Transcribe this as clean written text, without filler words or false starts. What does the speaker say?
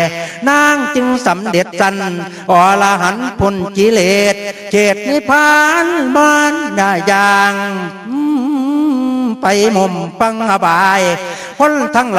นางจึงสำเร็จสันอรหันต์พ้นกิเลสเขตนิพพานบ้านได้อย่างไปมุมปังอบายคนทั้ง